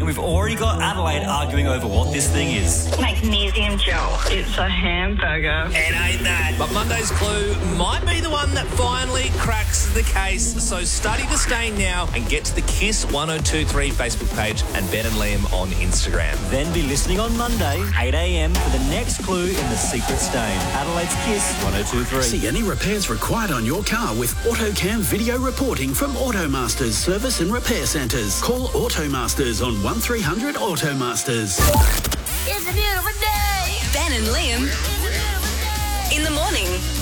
we've already got Adelaide arguing over what this thing is. Magnesium gel. It's a hamburger. It ain't that. But Monday's clue might be the one that finally cracks the case. So study the stain now and get to the KISS 1023 Facebook page and Ben and Liam on Instagram. Then be listening on Monday, 8 a.m, for the next clue in the secret stain. Adelaide's KISS 1023. See any repairs required on your car with AutoCam video reporting from Automasters Service and Repair Centres. Call Automasters on 1300 Automasters. It's a beautiful day. Ben and Liam in the morning.